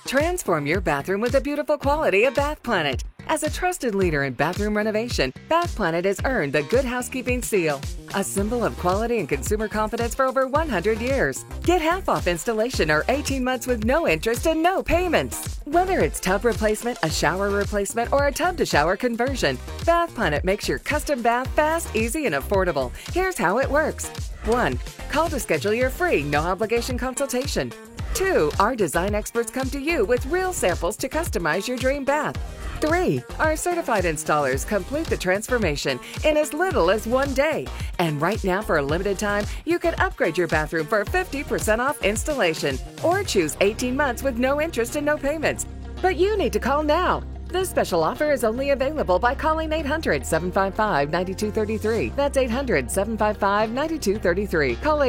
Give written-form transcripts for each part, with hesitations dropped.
Transform your bathroom with the beautiful quality of Bath Planet. As a trusted leader in bathroom renovation, Bath Planet has earned the Good Housekeeping seal, a symbol of quality and consumer confidence for over 100 years. Get half off installation or 18 months with no interest and no payments. Whether it's tub replacement, a shower replacement, or a tub-to-shower conversion, Bath Planet makes your custom bath fast, easy, and affordable. Here's how it works. 1. Call to schedule your free, no-obligation consultation. 2. Our design experts come to you with real samples to customize your dream bath. 3. Our certified installers complete the transformation in as little as 1 day. And right now, for a limited time, you can upgrade your bathroom for 50% off installation or choose 18 months with no interest and no payments. But you need to call now. This special offer is only available by calling 800-755-9233. That's 800-755-9233. Call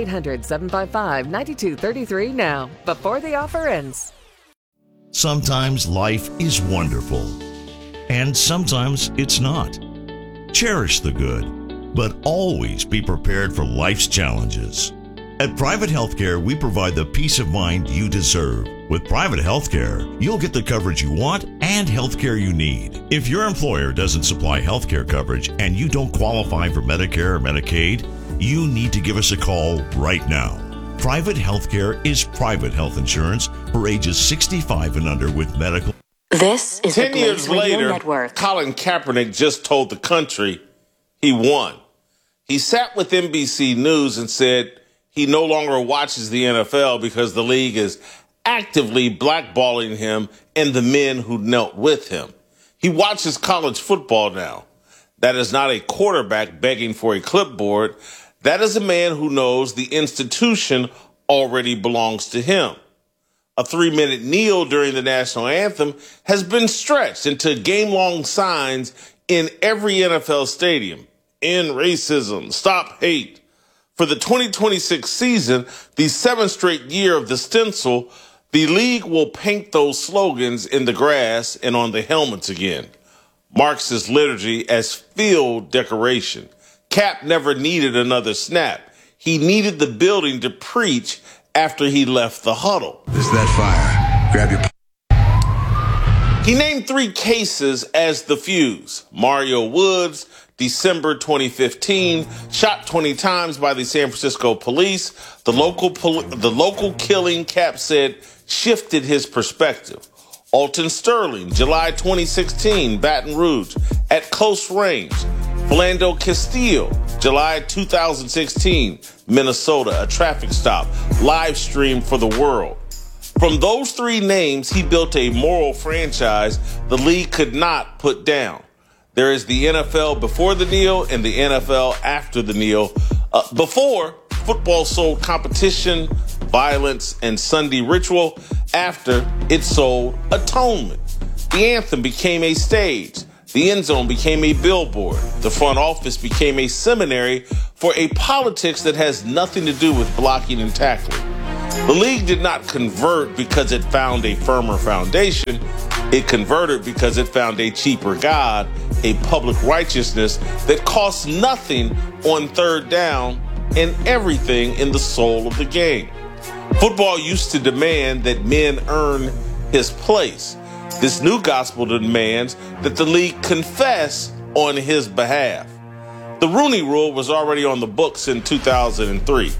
800-755-9233 now, before the offer ends. Sometimes life is wonderful, and sometimes it's not. Cherish the good, but always be prepared for life's challenges. At Private Healthcare, we provide the peace of mind you deserve. With Private Healthcare, you'll get the coverage you want and healthcare you need. If your employer doesn't supply healthcare coverage and you don't qualify for Medicare or Medicaid, you need to give us a call right now. Private Healthcare is private health insurance for ages 65 and under with medical. This is 10 the years Blaze Radio later, Network. Colin Kaepernick just told the country he won. He sat with NBC News and said he no longer watches the NFL because the league is actively blackballing him and the men who knelt with him. He watches college football now. That is not a quarterback begging for a clipboard. That is a man who knows the institution already belongs to him. A 3-minute kneel during the national anthem has been stretched into game-long signs in every NFL stadium. End racism, stop hate. For the 2026 season, the 7th straight year of the stencil, the league will paint those slogans in the grass and on the helmets again. Marx's liturgy as field decoration. Cap never needed another snap. He needed the building to preach after he left the huddle. It's that fire. Grab your... He named 3 cases as the fuse. Mario Woods, December 2015, shot 20 times by the San Francisco police. The local killing, Cap said, shifted his perspective. Alton Sterling, July 2016, Baton Rouge, at close range. Philando Castile, July 2016, Minnesota, a traffic stop, live stream for the world. From those 3 names, he built a moral franchise the league could not put down. There is the NFL before the kneel and the NFL after the kneel. Before, football sold competition, violence, and Sunday ritual. After, it sold atonement. The anthem became a stage. The end zone became a billboard. The front office became a seminary for a politics that has nothing to do with blocking and tackling. The league did not convert because it found a firmer foundation. It converted because it found a cheaper God, a public righteousness that costs nothing on third down and everything in the soul of the game. Football used to demand that men earn his place. This new gospel demands that the league confess on his behalf. The Rooney Rule was already on the books in 2003,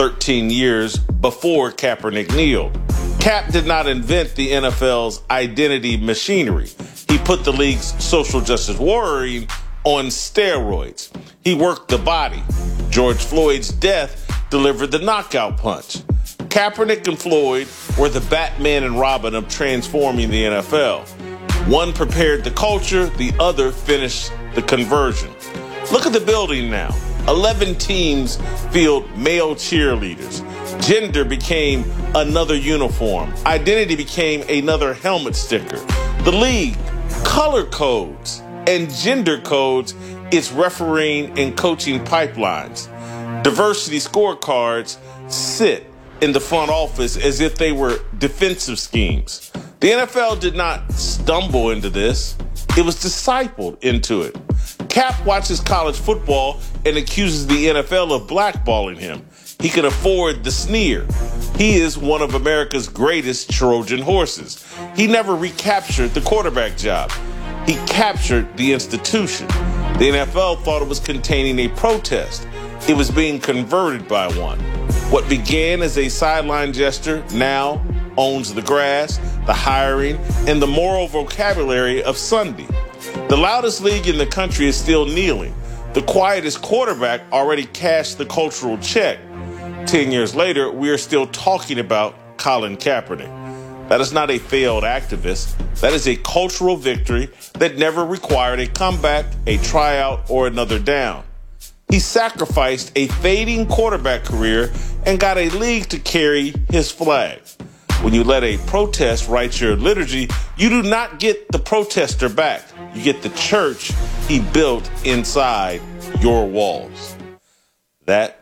13 years before Kaepernick kneeled. Cap did not invent the NFL's identity machinery. He put the league's social justice warrioring on steroids. He worked the body. George Floyd's death delivered the knockout punch. Kaepernick and Floyd were the Batman and Robin of transforming the NFL. One prepared the culture, the other finished the conversion. Look at the building now. 11 teams field male cheerleaders. Gender became another uniform. Identity became another helmet sticker. The league, color codes and gender codes, its refereeing and coaching pipelines. Diversity scorecards sit in the front office as if they were defensive schemes. The NFL did not stumble into this. It was discipled into it. Cap watches college football and accuses the NFL of blackballing him. He can afford the sneer. He is one of America's greatest Trojan horses. He never recaptured the quarterback job. He captured the institution. The NFL thought it was containing a protest. It was being converted by one. What began as a sideline gesture now owns the grass, the hiring, and the moral vocabulary of Sunday. The loudest league in the country is still kneeling. The quietest quarterback already cashed the cultural check. 10 years later, we are still talking about Colin Kaepernick. That is not a failed activist. That is a cultural victory that never required a comeback, a tryout, or another down. He sacrificed a fading quarterback career and got a league to carry his flag. When you let a protest write your liturgy, you do not get the protester back. You get the church he built inside your walls. That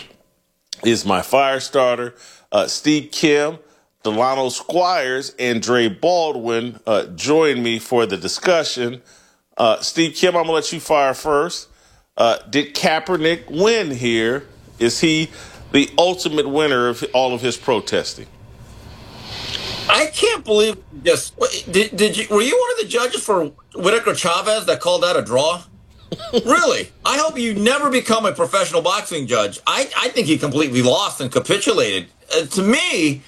is my fire starter. Steve Kim, Delano Squires, and Dre Baldwin join me for the discussion. Steve Kim, I'm going to let you fire first. Did Kaepernick win here? Is he the ultimate winner of all of his protesting? I can't believe this. Did you? Were you one of the judges for Whitaker Chavez that called that a draw? Really? I hope you never become a professional boxing judge. I think he completely lost and capitulated. To me,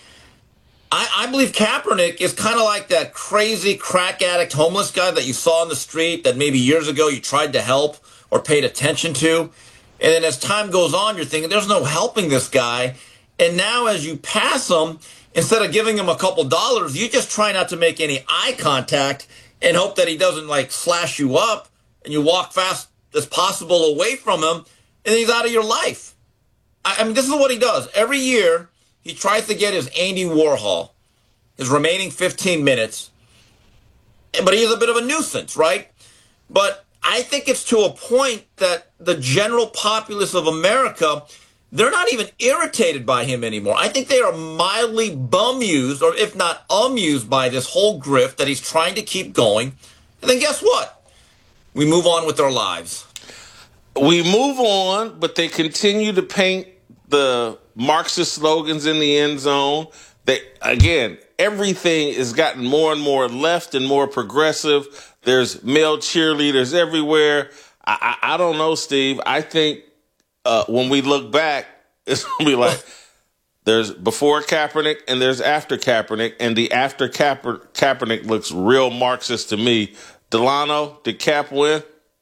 I believe Kaepernick is kind of like that crazy crack addict homeless guy that you saw on the street that maybe years ago you tried to help or paid attention to. And then as time goes on, you're thinking, there's no helping this guy. And now as you pass him, instead of giving him a couple dollars, you just try not to make any eye contact and hope that he doesn't like slash you up, and you walk fast as possible away from him, and he's out of your life. I mean, this is what he does. Every year, he tries to get his Andy Warhol, his remaining 15 minutes, but he is a bit of a nuisance, right? But I think it's to a point that the general populace of America, they're not even irritated by him anymore. I think they are mildly bemused, or if not amused, by this whole grift that he's trying to keep going. And then guess what? We move on with our lives. We move on, but they continue to paint the Marxist slogans in the end zone. Again, everything has gotten more and more left and more progressive. There's male cheerleaders everywhere. I don't know, Steve. I think when we look back, it's going to be like there's before Kaepernick and there's after Kaepernick, and the after Kaepernick looks real Marxist to me. Delano, did Cap win?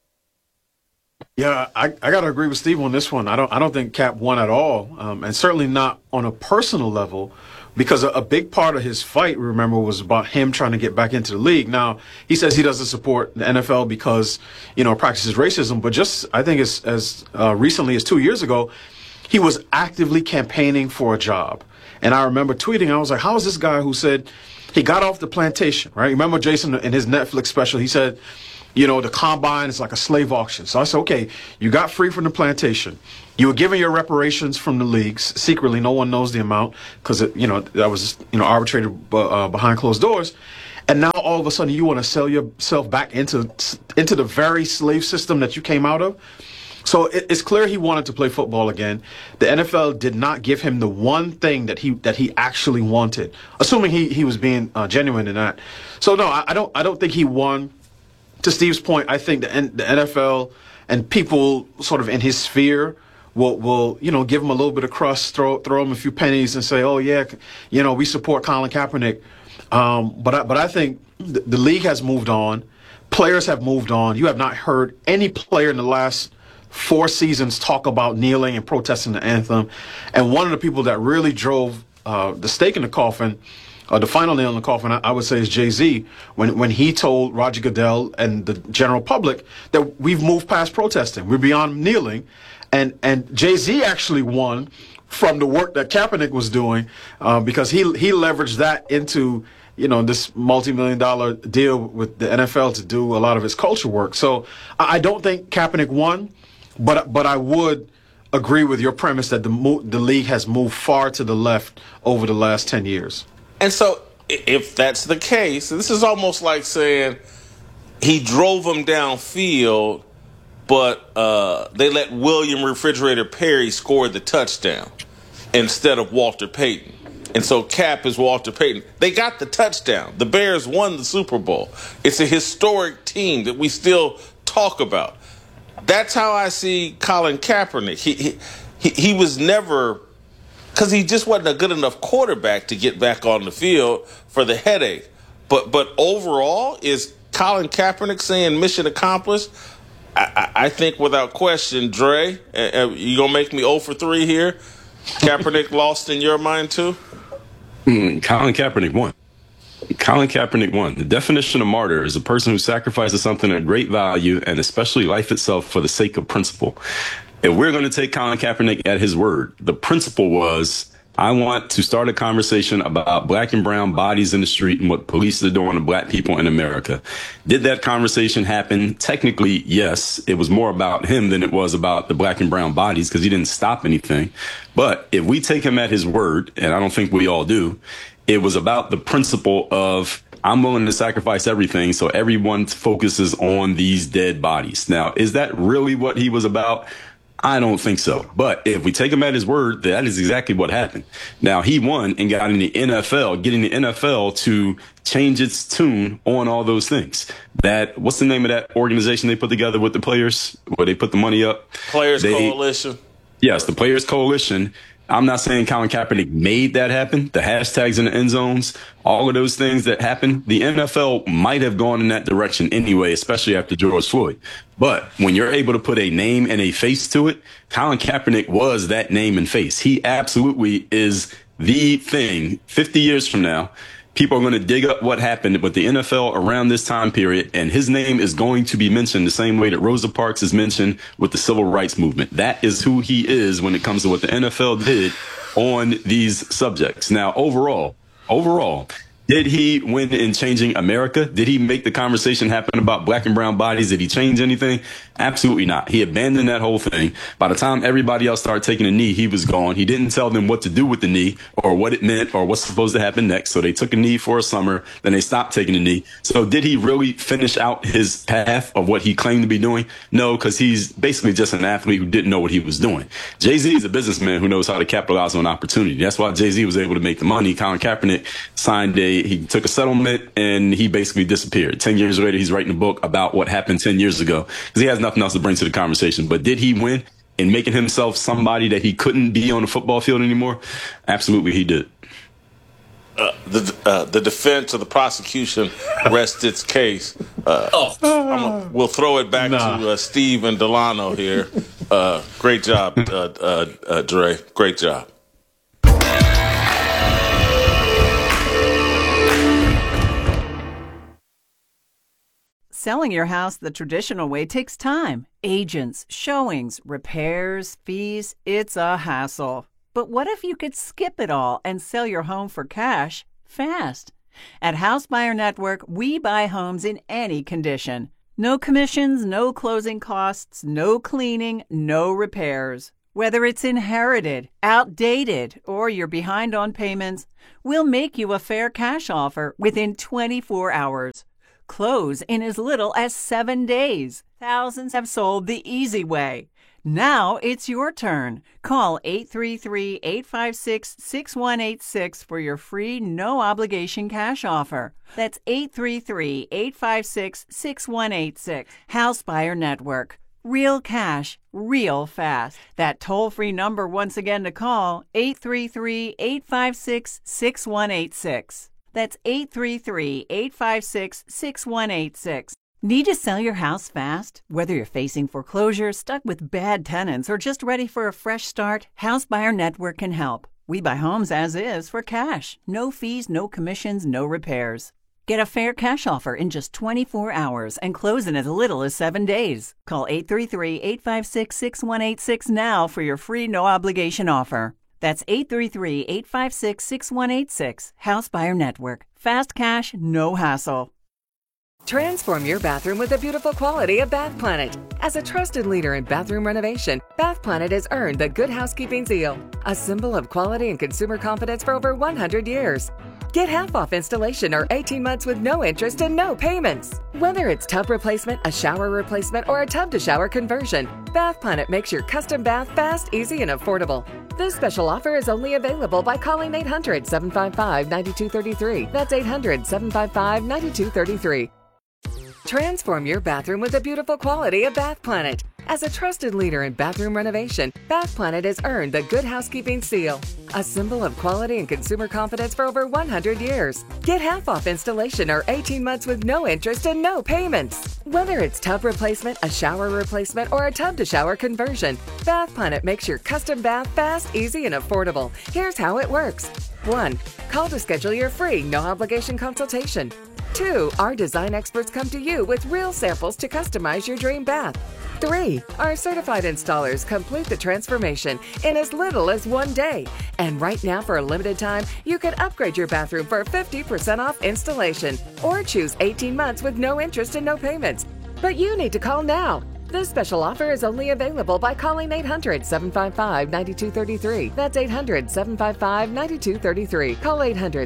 Yeah, I got to agree with Steve on this one. I don't think Cap won at all, and certainly not on a personal level, because a big part of his fight, remember, was about him trying to get back into the league. Now, he says he doesn't support the NFL because, it practices racism, but just, I think as recently as 2 years ago, he was actively campaigning for a job. And I remember tweeting, I was like, how is this guy who said he got off the plantation, right? Remember Jason in his Netflix special, he said, the combine is like a slave auction. So I said, okay, you got free from the plantation. You were given your reparations from the leagues secretly. No one knows the amount because, that was, arbitrated behind closed doors. And now all of a sudden you want to sell yourself back into the very slave system that you came out of. So it's clear he wanted to play football again. The NFL did not give him the one thing that he actually wanted, assuming he was being genuine in that. So no, I don't think he won. To Steve's point, I think the NFL and people sort of in his sphere will give him a little bit of crust, throw him a few pennies, and say, oh yeah, we support Colin Kaepernick. But I think the league has moved on, players have moved on. You have not heard any player in the last 4 seasons talk about kneeling and protesting the anthem. And one of the people that really drove the stake in the coffin, the final nail in the coffin, I would say, is Jay-Z, when he told Roger Goodell and the general public that we've moved past protesting. We're beyond kneeling. And Jay-Z actually won from the work that Kaepernick was doing because he leveraged that into this multi-million-dollar deal with the NFL to do a lot of his culture work. So I don't think Kaepernick won. But I would agree with your premise that the league has moved far to the left over the last 10 years. And so if that's the case, this is almost like saying he drove him downfield, but they let William Refrigerator Perry score the touchdown instead of Walter Payton. And so Cap is Walter Payton. They got the touchdown. The Bears won the Super Bowl. It's a historic team that we still talk about. That's how I see Colin Kaepernick. He was never, because he just wasn't a good enough quarterback to get back on the field for the headache. But overall, is Colin Kaepernick saying mission accomplished? I think without question, Dre, you going to make me 0 for 3 here? Kaepernick lost in your mind too? Colin Kaepernick won. Colin Kaepernick won. The definition of martyr is a person who sacrifices something of great value and especially life itself for the sake of principle. If we're going to take Colin Kaepernick at his word, the principle was, I want to start a conversation about black and brown bodies in the street and what police are doing to black people in America. Did that conversation happen? Technically, yes. It was more about him than it was about the black and brown bodies because he didn't stop anything. But if we take him at his word, and I don't think we all do, it was about the principle of I'm willing to sacrifice everything so everyone focuses on these dead bodies. Now, is that really what he was about? I don't think so. But if we take him at his word, that is exactly what happened. Now, he won and got in the NFL, getting the NFL to change its tune on all those things. What's the name of that organization they put together with the players, where they put the money up? Players Coalition. Yes, the Players Coalition. I'm not saying Colin Kaepernick made that happen. The hashtags in the end zones, all of those things that happened, the NFL might have gone in that direction anyway, especially after George Floyd. But when you're able to put a name and a face to it, Colin Kaepernick was that name and face. He absolutely is the thing. 50 years from now, people are going to dig up what happened with the NFL around this time period, and his name is going to be mentioned the same way that Rosa Parks is mentioned with the civil rights movement. That is who he is when it comes to what the NFL did on these subjects. Now, overall, did he win in changing America? Did he make the conversation happen about black and brown bodies? Did he change anything? Absolutely not. He abandoned that whole thing. By the time everybody else started taking a knee, he was gone. He didn't tell them what to do with the knee or what it meant or what's supposed to happen next. So they took a knee for a summer, then they stopped taking a knee. So did he really finish out his path of what he claimed to be doing? No, because he's basically just an athlete who didn't know what he was doing. Jay-Z is a businessman who knows how to capitalize on opportunity. That's why Jay-Z was able to make the money. Colin Kaepernick he took a settlement and he basically disappeared. 10 years later, he's writing a book about what happened 10 years ago because he has nothing else to bring to the conversation. But did he win in making himself somebody that he couldn't be on the football field anymore? Absolutely, he did. The defense or the prosecution rests its case. We'll throw it back to Steve and Delano here. Great job, Dre. Great job. Selling your house the traditional way takes time. Agents, showings, repairs, fees. It's a hassle. But what if you could skip it all and sell your home for cash fast? At House Buyer Network, we buy homes in any condition. No commissions, no closing costs, no cleaning, no repairs. Whether it's inherited, outdated, or you're behind on payments, we'll make you a fair cash offer within 24 hours. Close in as little as 7 days. Thousands have sold the easy way. Now it's your turn. Call 833-856-6186 for your free, no-obligation cash offer. That's 833-856-6186. House Buyer Network. Real cash, real fast. That toll-free number once again to call, 833-856-6186. That's 833-856-6186. Need to sell your house fast? Whether you're facing foreclosure, stuck with bad tenants, or just ready for a fresh start, House Buyer Network can help. We buy homes as is for cash. No fees, no commissions, no repairs. Get a fair cash offer in just 24 hours and close in as little as 7 days. Call 833-856-6186 now for your free no-obligation offer. That's 833-856-6186. House Buyer Network. Fast cash, no hassle. Transform your bathroom with the beautiful quality of Bath Planet. As a trusted leader in bathroom renovation, Bath Planet has earned the Good Housekeeping seal, a symbol of quality and consumer confidence for over 100 years. Get half off installation or 18 months with no interest and no payments. Whether it's tub replacement, a shower replacement, or a tub-to-shower conversion, Bath Planet makes your custom bath fast, easy, and affordable. This special offer is only available by calling 800-755-9233. That's 800-755-9233. Transform your bathroom with the beautiful quality of Bath Planet. As a trusted leader in bathroom renovation, Bath Planet has earned the Good Housekeeping seal, a symbol of quality and consumer confidence for over 100 years. Get half off installation or 18 months with no interest and no payments. Whether it's tub replacement, a shower replacement, or a tub-to-shower conversion, Bath Planet makes your custom bath fast, easy, and affordable. Here's how it works. 1. Call to schedule your free, no-obligation consultation. 2. Our design experts come to you with real samples to customize your dream bath. 3. Our certified installers complete the transformation in as little as 1 day. And right now, for a limited time, you can upgrade your bathroom for 50% off installation or choose 18 months with no interest and no payments. But you need to call now. This special offer is only available by calling 800-755-9233. That's 800-755-9233. Call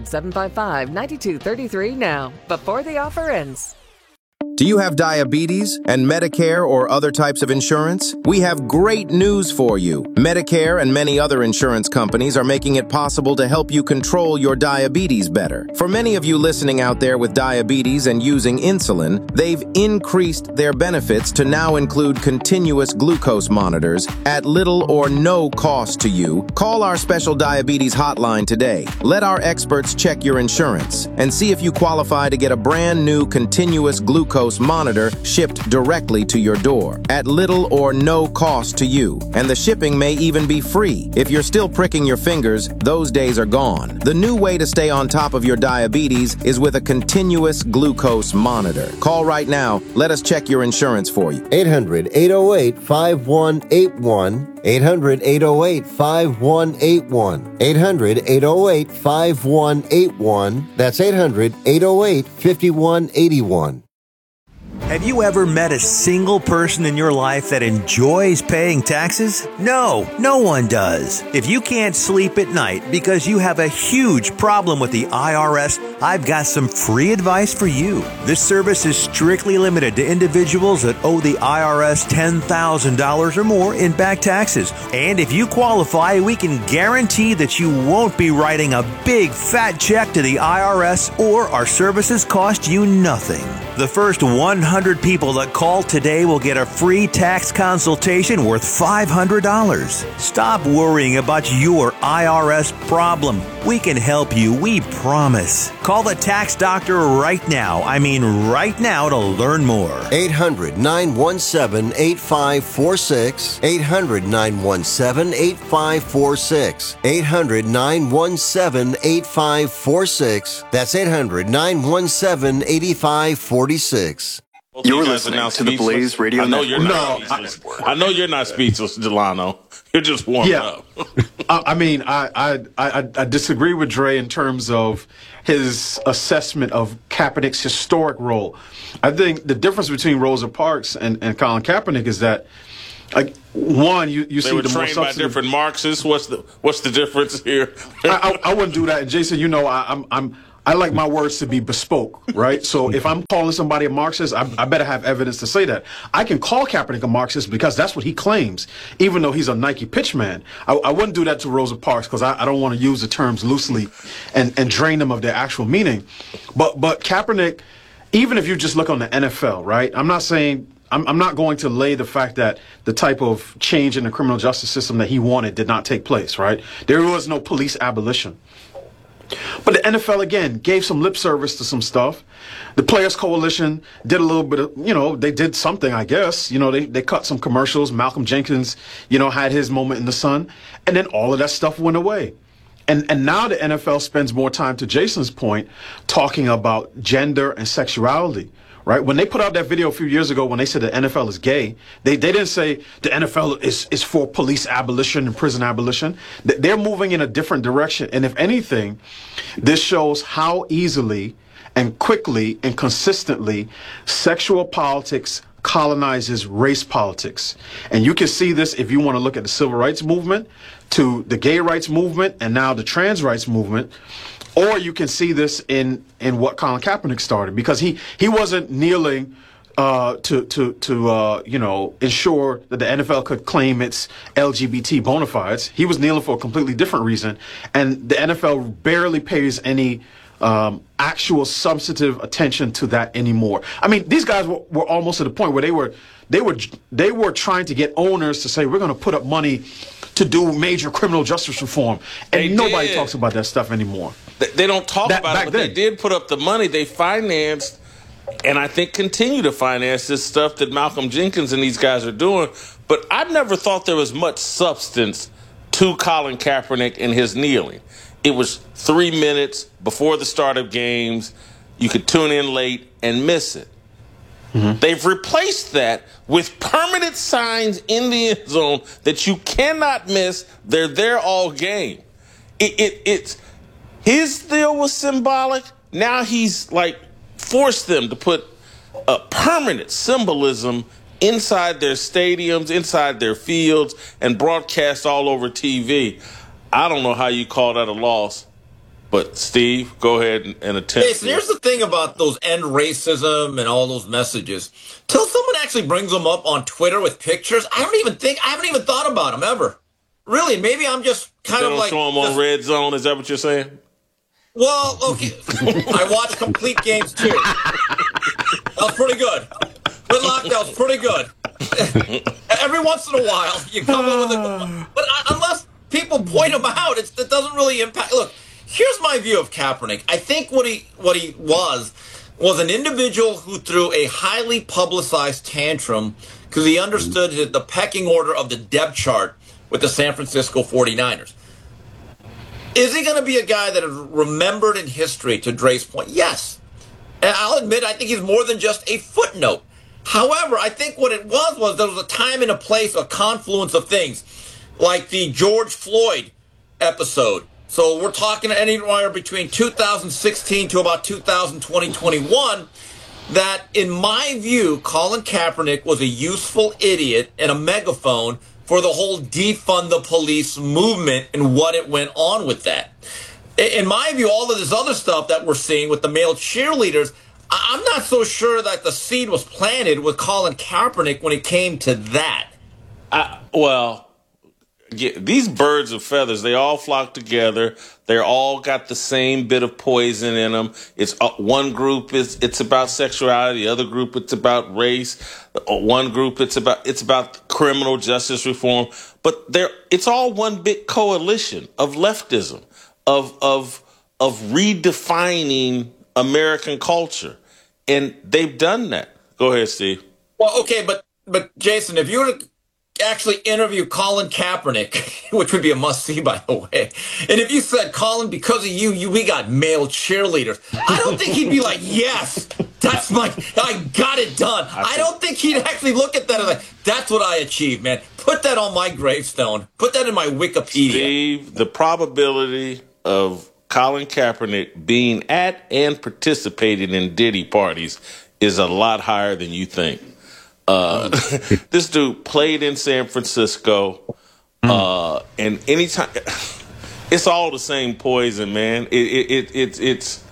800-755-9233 now, before the offer ends. Do you have diabetes and Medicare or other types of insurance? We have great news for you. Medicare and many other insurance companies are making it possible to help you control your diabetes better. For many of you listening out there with diabetes and using insulin, they've increased their benefits to now include continuous glucose monitors at little or no cost to you. Call our special diabetes hotline today. Let our experts check your insurance and see if you qualify to get a brand new continuous glucose monitor shipped directly to your door at little or no cost to you. And the shipping may even be free. If you're still pricking your fingers, those days are gone. The new way to stay on top of your diabetes is with a continuous glucose monitor. Call right now. Let us check your insurance for you. 800-808-5181. 800-808-5181. 800-808-5181. That's 800-808-5181. Have you ever met a single person in your life that enjoys paying taxes? No, no one does. If you can't sleep at night because you have a huge problem with the IRS, I've got some free advice for you. This service is strictly limited to individuals that owe the IRS $10,000 or more in back taxes. And if you qualify, we can guarantee that you won't be writing a big fat check to the IRS, or our services cost you nothing. The first 100 people that call today will get a free tax consultation worth $500. Stop worrying about your IRS problem. We can help you, we promise. Call the tax doctor right now. I mean right now, to learn more. 800-917-8546. 800-917-8546. 800-917-8546. That's 800-917-8546. You're listening to the Blaze Radio Network. I know you're not speechless, Delano. You're just warming up. I disagree with Dre in terms of his assessment of Kaepernick's historic role. I think the difference between Rosa Parks and Colin Kaepernick is that, like, one, you see they were the more trained by different Marxists. What's the difference here? I wouldn't do that. And Jason, you know, I like my words to be bespoke, right? So if I'm calling somebody a Marxist, I better have evidence to say that. I can call Kaepernick a Marxist because that's what he claims, even though he's a Nike pitchman. I wouldn't do that to Rosa Parks because I don't want to use the terms loosely and drain them of their actual meaning. But Kaepernick, even if you just look on the NFL, right? I'm not saying... I'm not going to lay the fact that the type of change in the criminal justice system that he wanted did not take place, right? There was no police abolition. But the NFL, again, gave some lip service to some stuff. The Players Coalition did a little bit of, they did something, I guess. They cut some commercials. Malcolm Jenkins, had his moment in the sun. And then all of that stuff went away. And now the NFL spends more time, to Jason's point, talking about gender and sexuality. Right? When they put out that video a few years ago when they said the NFL is gay, they didn't say the NFL is for police abolition and prison abolition. They're moving in a different direction. And if anything, this shows how easily and quickly and consistently sexual politics colonizes race politics. And you can see this if you want to look at the civil rights movement, to the gay rights movement, and now the trans rights movement. Or you can see this in what Colin Kaepernick started, because he wasn't kneeling to ensure that the NFL could claim its LGBT bona fides. He was kneeling for a completely different reason, and the NFL barely pays any actual substantive attention to that anymore. I mean, these guys were almost to the point where they were trying to get owners to say, we're going to put up money to do major criminal justice reform, and nobody talks about that stuff anymore. They don't talk about it, but they did put up the money. They financed, and I think continue to finance this stuff that Malcolm Jenkins and these guys are doing. But I've never thought there was much substance to Colin Kaepernick and his kneeling. It was 3 minutes before the start of games. You could tune in late and miss it. Mm-hmm. They've replaced that with permanent signs in the end zone that you cannot miss. They're there all game. It's his deal was symbolic. Now he's like forced them to put a permanent symbolism inside their stadiums, inside their fields, and broadcast all over TV. I don't know how you call that a loss, but Steve, go ahead and attempt. Jason, here's the thing about those end racism and all those messages. Till someone actually brings them up on Twitter with pictures, I haven't even thought about them ever. Really, maybe I'm just kind of like... They don't show them on Red Zone, is that what you're saying? Well, okay. I watched complete games too. That was pretty good. Whitlock, that was pretty good. Every once in a while, you come up with a... But unless people point them out, it doesn't really impact... Look, here's my view of Kaepernick. I think what he was an individual who threw a highly publicized tantrum because he understood the pecking order of the depth chart with the San Francisco 49ers. Is he going to be a guy that is remembered in history, to Dre's point? Yes. And I'll admit, I think he's more than just a footnote. However, I think what it was there was a time and a place, a confluence of things, like the George Floyd episode. So we're talking anywhere between 2016 to about 2020-21, that, in my view, Colin Kaepernick was a useful idiot and a megaphone for the whole defund the police movement and what it went on with that. In my view, all of this other stuff that we're seeing with the male cheerleaders, I'm not so sure that the seed was planted with Colin Kaepernick when it came to that. These birds of feathers, they all flock together. They're all got the same bit of poison in them. It's one group it's about sexuality, the other group it's about race. One group it's about criminal justice reform. But it's all one big coalition of leftism, of redefining American culture, and they've done that. Go ahead, Steve. Well, okay, but Jason, if you were to actually interview Colin Kaepernick, which would be a must-see, by the way, and if you said, Colin, because of you we got male cheerleaders, I don't think he'd be like, yes, I got it done. I don't think he'd actually look at that and like, that's what I achieved, man. Put that on my gravestone. Put that in my Wikipedia. Steve, the probability of Colin Kaepernick being at and participating in Diddy parties is a lot higher than you think. This dude played in San Francisco, and anytime it's all the same poison, man. It's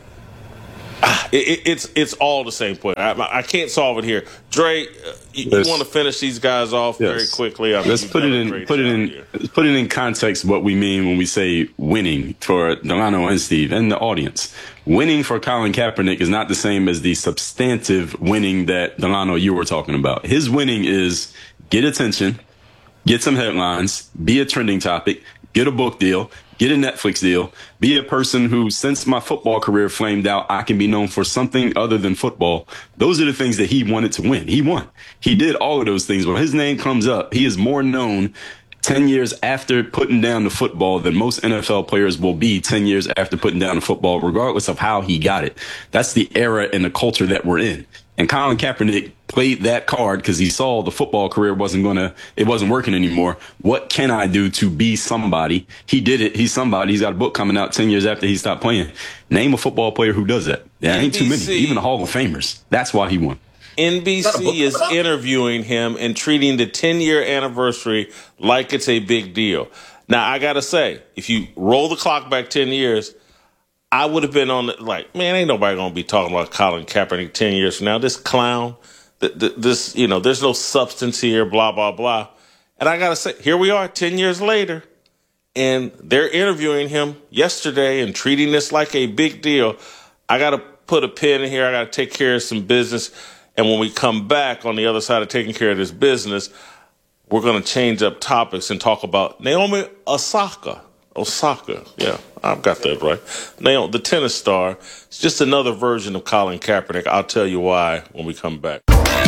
all the same poison. I can't solve it here. Dre, you want to finish these guys off very quickly? Let's put it in context what we mean when we say winning for Delano and Steve and the audience. Winning for Colin Kaepernick is not the same as the substantive winning that Delano, you were talking about. His winning is get attention, get some headlines, be a trending topic, get a book deal, get a Netflix deal, be a person who, since my football career flamed out, I can be known for something other than football. Those are the things that he wanted to win. He won. He did all of those things. When his name comes up, he is more known 10 years after putting down the football than most NFL players will be 10 years after putting down the football, regardless of how he got it. That's the era and the culture that we're in. And Colin Kaepernick played that card because he saw the football career wasn't working anymore. What can I do to be somebody? He did it. He's somebody. He's got a book coming out 10 years after he stopped playing. Name a football player who does that. There ain't too many, even the Hall of Famers. That's why he won. NBC is interviewing him and treating the 10-year anniversary like it's a big deal. Now, I got to say, if you roll the clock back 10 years, I would have been on the, like, man, ain't nobody going to be talking about Colin Kaepernick 10 years from now. This clown, this, there's no substance here, blah, blah, blah. And I got to say, here we are 10 years later, and they're interviewing him yesterday and treating this like a big deal. I got to put a pin in here. I got to take care of some business. And when we come back on the other side of taking care of this business, we're going to change up topics and talk about Naomi Osaka. Yeah, I've got that right. Naomi, the tennis star. It's just another version of Colin Kaepernick. I'll tell you why when we come back.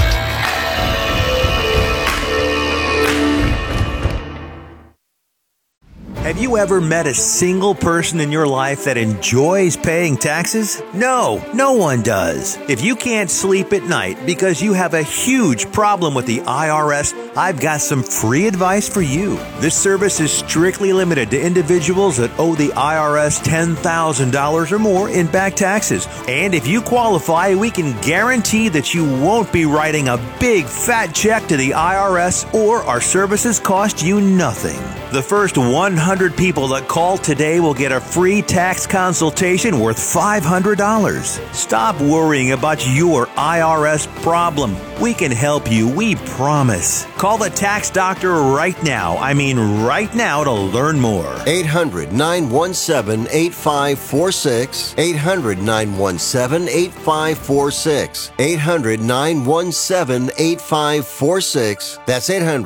Have you ever met a single person in your life that enjoys paying taxes? No, no one does. If you can't sleep at night because you have a huge problem with the IRS, I've got some free advice for you. This service is strictly limited to individuals that owe the IRS $10,000 or more in back taxes. And if you qualify, we can guarantee that you won't be writing a big fat check to the IRS, or our services cost you nothing. The first 100 people that call today will get a free tax consultation worth $500. Stop worrying about your IRS problem. We can help you, we promise. Call the tax doctor right now. I mean right now, to learn more. 800-917-8546. 800-917-8546. 800-917-8546. That's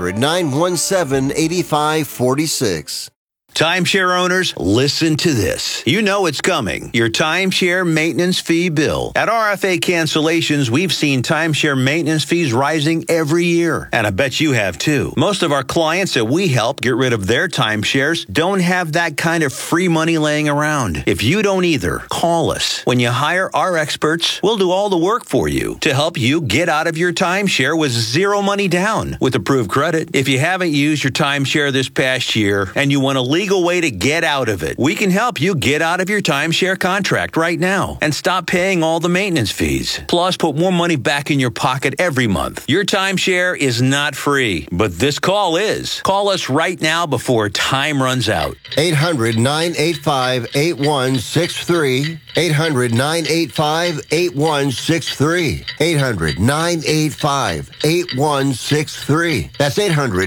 800-917-8546. Timeshare owners, listen to this. You know it's coming. Your timeshare maintenance fee bill. At RFA Cancellations, we've seen timeshare maintenance fees rising every year. And I bet you have too. Most of our clients that we help get rid of their timeshares don't have that kind of free money laying around. If you don't either, call us. When you hire our experts, we'll do all the work for you to help you get out of your timeshare with zero money down with approved credit. If you haven't used your timeshare this past year and you want to legal way to get out of it, we can help you get out of your timeshare contract right now and stop paying all the maintenance fees. Plus, put more money back in your pocket every month. Your timeshare is not free, but this call is. Call us right now before time runs out. 800-985-8163. 800-985-8163. 800-985-8163. That's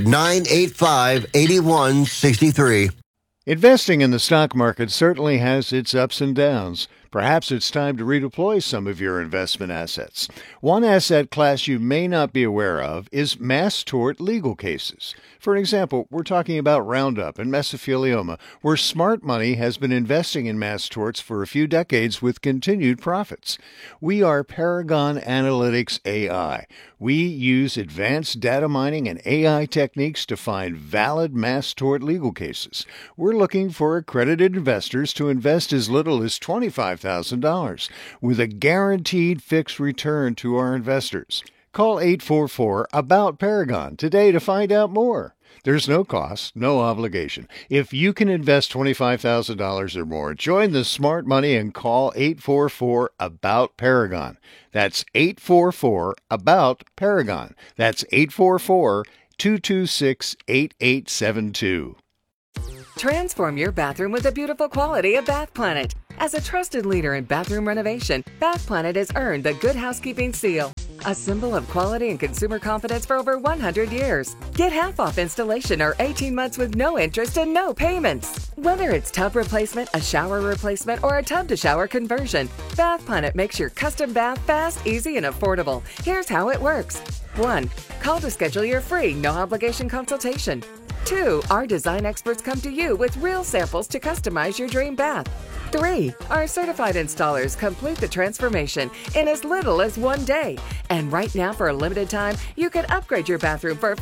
800-985-8163. Investing in the stock market certainly has its ups and downs. Perhaps it's time to redeploy some of your investment assets. One asset class you may not be aware of is mass tort legal cases. For example, we're talking about Roundup and mesothelioma, where smart money has been investing in mass torts for a few decades with continued profits. We are Paragon Analytics AI. We use advanced data mining and AI techniques to find valid mass tort legal cases. We're looking for accredited investors to invest as little as $25,000 with a guaranteed fixed return to our investors. Call 844-ABOUT-PARAGON today to find out more. There's no cost, no obligation. If you can invest $25,000 or more, join the smart money and call 844-ABOUT-PARAGON. That's 844-ABOUT-PARAGON. That's 844-226-8872. Transform your bathroom with the beautiful quality of Bath Planet. As a trusted leader in bathroom renovation, Bath Planet has earned the Good Housekeeping seal, a symbol of quality and consumer confidence for over 100 years. Get half off installation or 18 months with no interest and no payments. Whether it's tub replacement, a shower replacement, or a tub-to-shower conversion, Bath Planet makes your custom bath fast, easy, and affordable. Here's how it works. 1. Call to schedule your free, no-obligation consultation. 2. Our design experts come to you with real samples to customize your dream bath. 3. Our certified installers complete the transformation in as little as 1 day. And right now, for a limited time, you can upgrade your bathroom for